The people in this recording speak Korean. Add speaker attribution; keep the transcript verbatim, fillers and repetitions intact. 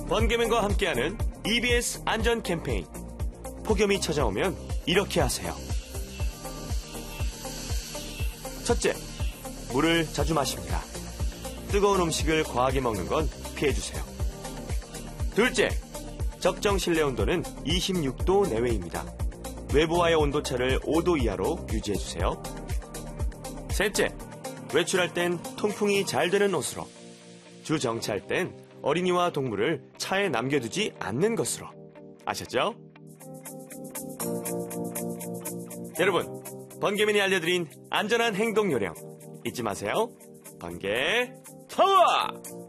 Speaker 1: 번개맨과 함께하는 이비에스 안전 캠페인. 폭염이 찾아오면 이렇게 하세요. 첫째, 물을 자주 마십니다. 뜨거운 음식을 과하게 먹는 건 피해주세요. 둘째, 적정 실내 온도는 이십육 도 내외입니다. 외부와의 온도차를 오 도 이하로 유지해주세요. 셋째, 외출할 땐 통풍이 잘 되는 옷으로, 주 정차할 땐 어린이와 동물을 차에 남겨두지 않는 것으로. 아셨죠? 여러분, 번개맨이 알려드린 안전한 행동 요령 잊지 마세요. 번개 파워!